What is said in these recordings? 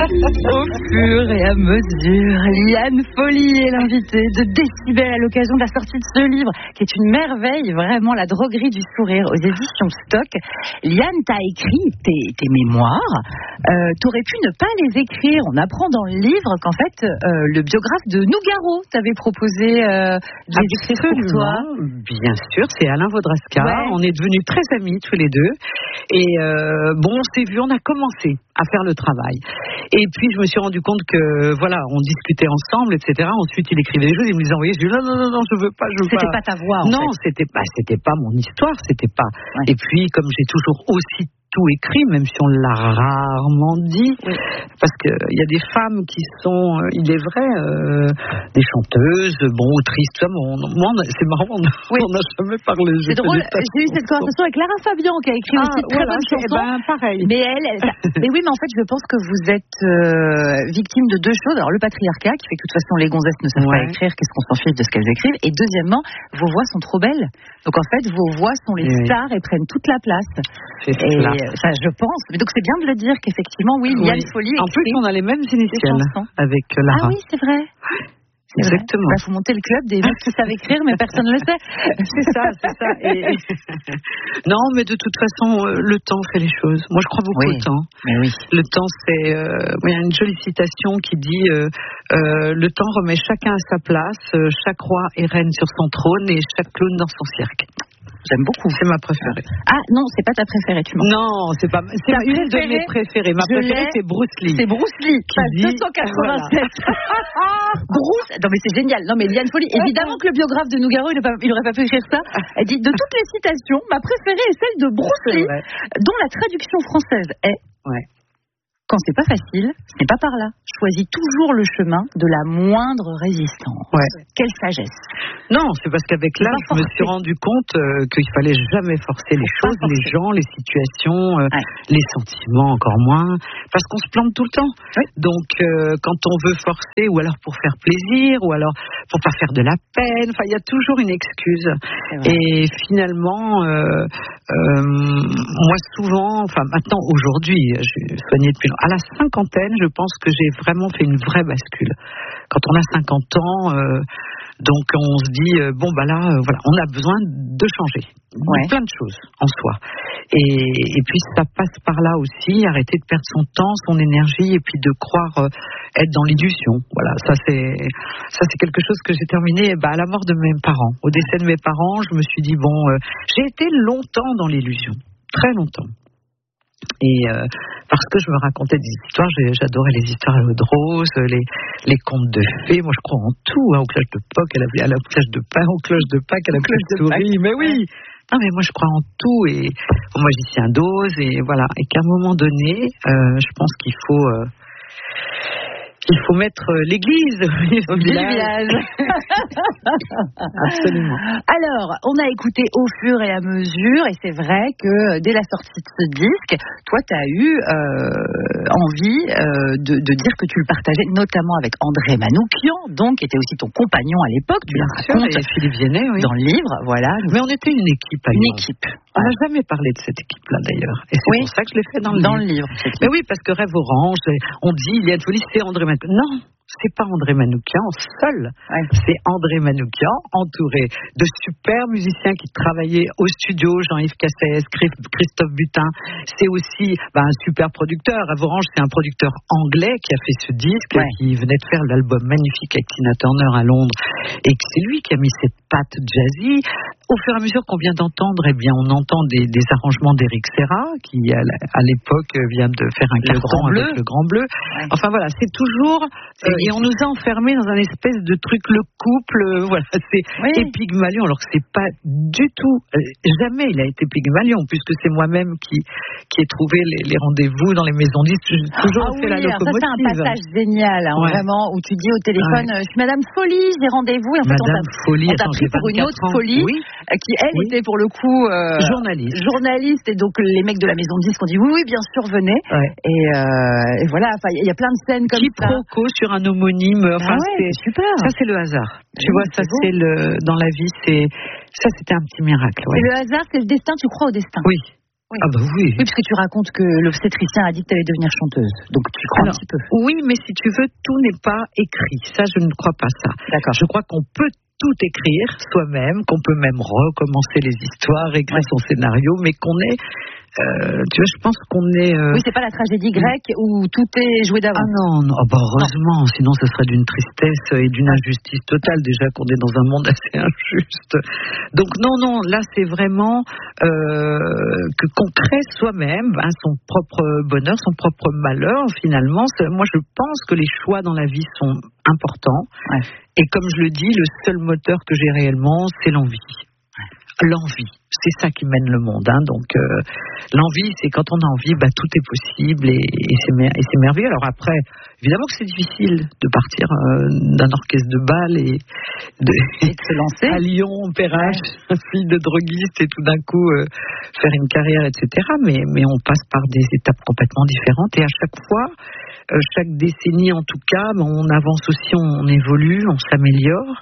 Au fur et à mesure, Liane Folly est l'invitée de Décibel à l'occasion de la sortie de ce livre, qui est une merveille, vraiment la droguerie du sourire aux éditions Stock. Liane, t'as écrit tes mémoires. T'aurais pu ne pas les écrire. On apprend dans le livre qu'en fait, le biographe de Nougaro t'avait proposé de les écrire pour toi. Bien sûr, c'est Alain Vaudrasca. Ouais. On est devenus très amis tous les deux. Et on s'est vu, on a commencé à faire le travail. Et puis je me suis rendu compte que voilà, on discutait ensemble, etc. Ensuite il écrivait des choses, il me disait envoyer, je dis non, je veux pas. C'était pas ta voix. Non, c'était pas mon histoire, c'était pas. Ouais. Et puis comme j'ai toujours aussi tout écrit, même si on l'a rarement dit, oui. Parce qu'il y a des femmes qui sont, il est vrai, des chanteuses, autrices, tout ça. Moi, c'est marrant, on n'a jamais parlé. C'est drôle, j'ai eu cette conversation avec Lara Fabian qui a écrit aussi de très bonnes chansons. Pareil. Mais oui, mais en fait, je pense que vous êtes victime de deux choses. Alors, le patriarcat, qui fait que de toute façon, les gonzesses ne savent pas écrire, qu'est-ce qu'on s'en fiche de ce qu'elles écrivent. Et deuxièmement, vos voix sont trop belles. Donc, en fait, vos voix sont les stars et prennent toute la place. C'est cela. Ça, je pense. Donc c'est bien de le dire qu'effectivement, oui, Liane Folly. En plus, on a les mêmes initiales avec Lara. Ah oui, c'est vrai. Exactement. Il faut monter le club des mecs qui savent écrire, mais personne ne le sait. C'est ça. Non, mais de toute façon, le temps fait les choses. Moi, je crois beaucoup au temps. Mais oui. Le temps, c'est. Il y a une jolie citation qui dit le temps remet chacun à sa place, chaque roi est reine sur son trône et chaque clown dans son cirque. J'aime beaucoup. C'est ma préférée. Ah non, c'est pas ta préférée, tu mens. Non, c'est pas. C'est une de mes préférées. Ma préférée, c'est Bruce Lee. C'est Bruce Lee. Qui dit 287. Voilà. Bruce. Non mais c'est génial. Non mais Liane Folly. Évidemment que le biographe de Nougaro, il aurait pas pu écrire ça. Elle dit de toutes les citations, ma préférée est celle de Bruce Lee, dont la traduction française est. Ouais. Quand c'est pas facile, ce n'est pas par là. Choisis toujours le chemin de la moindre résistance. Ouais. Quelle sagesse. Non, c'est parce qu'avec l'âge, je me suis rendu compte qu'il fallait jamais forcer les choses, les gens, les situations, les sentiments encore moins, parce qu'on se plante tout le temps. Oui. Donc, quand on veut forcer, ou alors pour faire plaisir, ou alors pour pas faire de la peine, il y a toujours une excuse. Et finalement, moi souvent, maintenant aujourd'hui, je suis soignée depuis à la cinquantaine, je pense que j'ai vraiment fait une vraie bascule. Quand on a 50 ans, donc on se dit, on a besoin de changer. Plein de choses en soi. Et puis ça passe par là aussi, arrêter de perdre son temps, son énergie, et puis de croire être dans l'illusion. Voilà, ça c'est quelque chose que j'ai terminé à la mort de mes parents. Au décès de mes parents, je me suis dit, j'ai été longtemps dans l'illusion, très longtemps. Et parce que je me racontais des histoires, j'adorais les histoires à l'eau de rose, les contes de fées. Moi, je crois en tout, au cloche de Pâques, à la cloche de pain, au cloche de Pâques, à la cloche de souris. Mais oui. Non, mais moi, je crois en tout et au magicien d'Oz et voilà. Et qu'à un moment donné, je pense qu'il faut mettre l'église au village. Absolument. Alors, on a écouté au fur et à mesure, et c'est vrai que dès la sortie de ce disque, toi, tu as eu envie de dire que tu le partageais, notamment avec André Manoukian, donc, qui était aussi ton compagnon à l'époque. Tu la racontes et Philippe Viennet, oui. Dans le livre, voilà. Mais on était une équipe. Une équipe. On n'a jamais parlé de cette équipe-là, d'ailleurs. Et c'est pour ça que je l'ai fait dans le livre. Mais oui, parce que Rêve Orange, on dit, Liane Folly, c'est André Manoukian. Non, c'est pas André Manoukian seul. C'est André Manoukian, entouré de super musiciens qui travaillaient au studio, Jean-Yves Cassès, Christophe Butin. C'est aussi un super producteur. Rêve Orange, c'est un producteur anglais qui a fait ce disque, qui venait de faire l'album magnifique avec Tina Turner à Londres. Et c'est lui qui a mis cette patte jazzy. Au fur et à mesure qu'on vient d'entendre, on entend des arrangements d'Éric Serra, qui à l'époque vient de faire un carton avec le Grand Bleu. Enfin voilà, c'est toujours... et on nous a enfermés dans un espèce de truc, le couple, c'est Pygmalion, alors que c'est pas du tout... jamais il a été Pygmalion, puisque c'est moi-même qui ai trouvé les rendez-vous dans les maisons disques. J'ai toujours fait la locomotive. Ça, c'est un passage génial, vraiment, où tu dis au téléphone, je suis Madame Folly, j'ai rendez-vous. Et en fait, on t'a pris pour une autre Folly. Qui elle était pour le coup journaliste et donc les mecs de la maison de disques ont dit oui bien sûr venez et voilà, il y a plein de scènes comme ça. Quiproquo sur un homonyme, c'est super. Ça c'est le hasard. Tu vois, ça c'est dans la vie, c'était un petit miracle. C'est le hasard, c'est le destin. Tu crois au destin? Oui. Oui. Ah bah oui. Oui, parce que tu racontes que l'obstétricien a dit que tu allais devenir chanteuse. Donc tu crois un petit peu. Oui, mais si tu veux, tout n'est pas écrit. Ça, je ne crois pas ça. D'accord. Je crois qu'on peut tout écrire soi-même, qu'on peut même recommencer les histoires, écrire son scénario, mais qu'on est... tu vois, je pense qu'on est... Oui, c'est pas la tragédie grecque où tout est joué d'avance. Ah non, heureusement, non. Sinon ce serait d'une tristesse et d'une injustice totale, déjà qu'on est dans un monde assez injuste. Donc non, là c'est vraiment qu'on crée soi-même son propre bonheur, son propre malheur finalement. Moi je pense que les choix dans la vie sont importants. Ouais. Et comme je le dis, le seul moteur que j'ai réellement, c'est l'envie. L'envie, c'est ça qui mène le monde. Donc l'envie, c'est quand on a envie, tout est possible et c'est merveilleux. Alors après, évidemment que c'est difficile de partir d'un orchestre de bal et de se lancer à Lyon, Perrache, fille de droguiste et tout d'un coup faire une carrière, etc. Mais on passe par des étapes complètement différentes et à chaque fois, chaque décennie en tout cas, on avance aussi, on évolue, on s'améliore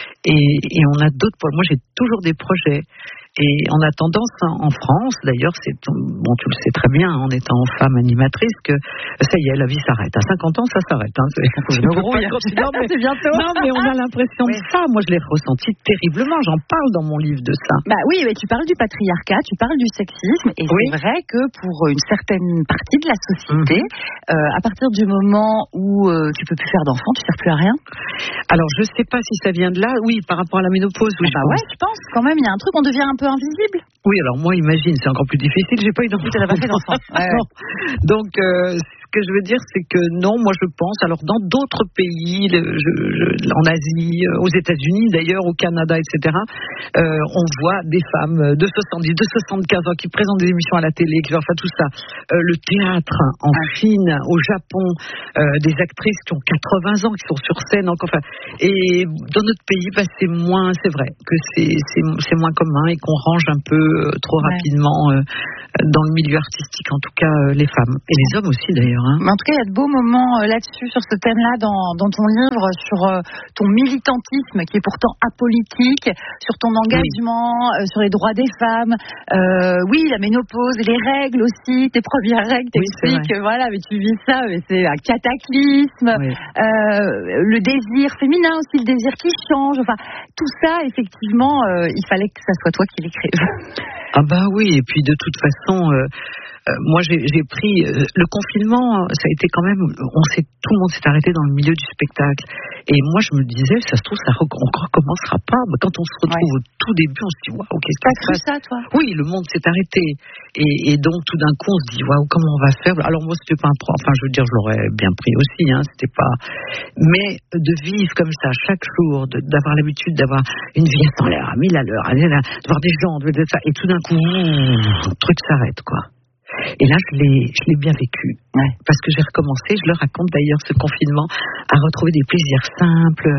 et on a d'autres. Moi, j'ai toujours des projets. Et on a tendance, en France, d'ailleurs, tu le sais très bien, en étant femme animatrice, que ça y est, la vie s'arrête. À 50 ans, ça s'arrête. C'est bientôt. Non, mais on a l'impression de ça. Moi, je l'ai ressenti terriblement. J'en parle dans mon livre de ça. Oui, mais tu parles du patriarcat, tu parles du sexisme, et c'est vrai que pour une certaine partie de la société, à partir du moment où tu peux plus faire d'enfants, tu ne sers plus à rien. Alors, je sais pas si ça vient de là. Oui, par rapport à la ménopause. Oui, je pense quand même. Il y a un truc, on devient un peu invisible. Oui, alors moi, imagine, c'est encore plus difficile. J'ai pas eu d'enfant. Tu n'as pas fait d'enfant. Donc, ce que je veux dire, c'est que non, moi je pense, alors dans d'autres pays, en Asie, aux États-Unis d'ailleurs, au Canada, etc., on voit des femmes de 70, de 75 ans qui présentent des émissions à la télé, enfin tout ça. Le théâtre en Chine, au Japon, des actrices qui ont 80 ans, qui sont sur scène, et dans notre pays, c'est vrai que c'est moins commun et qu'on range un peu trop rapidement dans le milieu artistique, en tout cas les femmes et les hommes aussi d'ailleurs. Mais en tout cas, il y a de beaux moments là-dessus, sur ce thème-là, dans ton livre, sur ton militantisme qui est pourtant apolitique, sur ton engagement, sur les droits des femmes. La ménopause, les règles aussi, tes premières règles, t'expliques, mais tu vis ça, mais c'est un cataclysme. Le désir féminin aussi, le désir qui change. Tout ça, effectivement, il fallait que ça soit toi qui l'écrive. Ah oui, et puis de toute façon, moi j'ai pris le confinement, ça a été quand même, tout le monde s'est arrêté dans le milieu du spectacle. Et moi je me disais, ça se trouve, on recommencera pas. Quand on se retrouve au tout début, on se dit waouh, qu'est-ce qui se passe ? Ça, toi ? Oui, le monde s'est arrêté. Et donc tout d'un coup, on se dit waouh, comment on va faire ? Alors moi c'était pas je veux dire, je l'aurais bien pris aussi, c'était pas. Mais de vivre comme ça chaque jour, d'avoir l'habitude d'avoir une vie à 100 à 1000 à l'heure, de voir des gens, de ça, et tout d'un coup, le truc s'arrête, quoi. Et là, je l'ai bien vécu. Parce que j'ai recommencé, je le raconte d'ailleurs, ce confinement, à retrouver des plaisirs simples,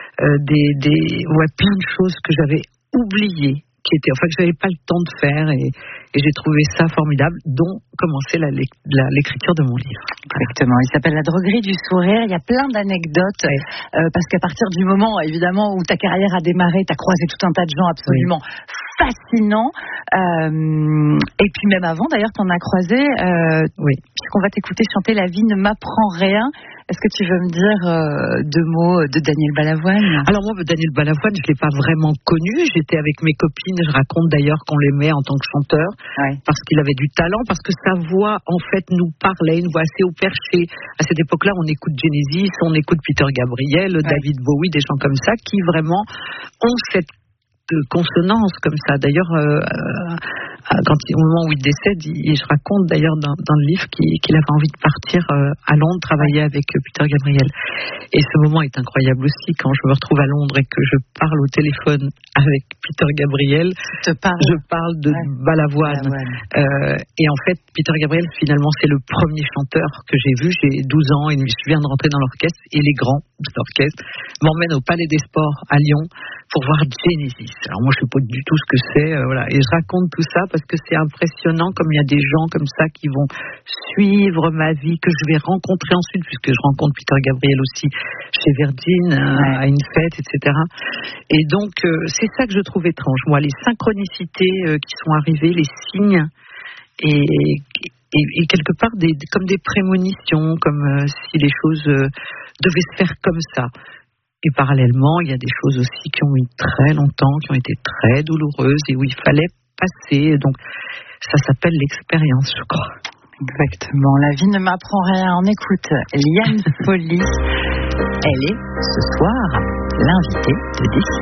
plein de choses que j'avais oubliées, que j'avais pas le temps de faire, et j'ai trouvé ça formidable, dont commencer l'écriture de mon livre. Exactement. Il s'appelle La droguerie du sourire. Il y a plein d'anecdotes, parce qu'à partir du moment, évidemment, où ta carrière a démarré, tu as croisé tout un tas de gens absolument fascinants. Et puis même avant, d'ailleurs, tu en as croisé. Puisqu'on va t'écouter chanter La vie ne m'apprend rien. Est-ce que tu veux me dire deux mots de Daniel Balavoine ? Alors moi, Daniel Balavoine, je ne l'ai pas vraiment connu. J'étais avec mes copines. Je raconte d'ailleurs qu'on l'aimait en tant que chanteur, parce qu'il avait du talent, parce que sa voix, en fait, nous parlait, une voix assez au perché. À cette époque-là, on écoute Genesis, on écoute Peter Gabriel, David Bowie, des gens comme ça, qui vraiment ont cette consonance comme ça. D'ailleurs, au moment où il décède, je raconte d'ailleurs dans le livre qu'il avait envie de partir à Londres travailler avec Peter Gabriel. Et ce moment est incroyable aussi, quand je me retrouve à Londres et que je parle au téléphone avec Peter Gabriel. Je parle de Balavoine. Et en fait, Peter Gabriel, finalement, c'est le premier chanteur que j'ai vu. J'ai 12 ans et je viens de rentrer dans l'orchestre, et les grands de l'orchestre m'emmènent au Palais des Sports à Lyon pour voir Genesis. Alors moi, je ne sais pas du tout ce que c'est, et je raconte tout ça parce que c'est impressionnant, comme il y a des gens comme ça qui vont suivre ma vie, que je vais rencontrer ensuite, puisque je rencontre Peter Gabriel aussi chez Virgin, à une fête, etc. Et donc, c'est ça que je trouve étrange, moi, les synchronicités qui sont arrivées, les signes et quelque part comme des prémonitions, comme si les choses devaient se faire comme ça. Et parallèlement, il y a des choses aussi qui ont mis très longtemps, qui ont été très douloureuses et où il fallait passer. Donc, ça s'appelle l'expérience, je crois. Exactement. La vie ne m'apprend rien. On écoute Liane Folly. Elle est ce soir l'invitée de Décibel.